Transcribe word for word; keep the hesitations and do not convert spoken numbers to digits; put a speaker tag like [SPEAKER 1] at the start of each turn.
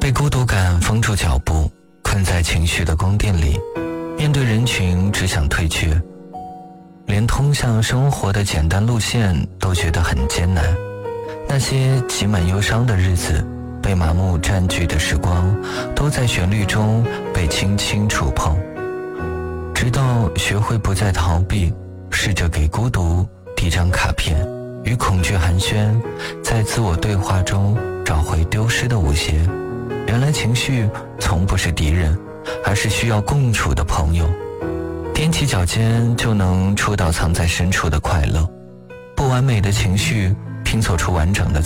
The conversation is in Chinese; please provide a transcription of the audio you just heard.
[SPEAKER 1] 被孤独感封住脚步，困在情绪的宫殿里，面对人群只想退却，连通向生活的简单路线都觉得很艰难。那些挤满忧伤的日子，被麻木占据的时光，都在旋律中被轻轻触碰。直到学会不再逃避，试着给孤独递张卡片，与恐惧寒暄，在自我对话中找回丢失的舞鞋。原来情绪从不是敌人，而是需要共处的朋友。踮起脚尖就能触到藏在深处的快乐。不完美的情绪拼凑出完整的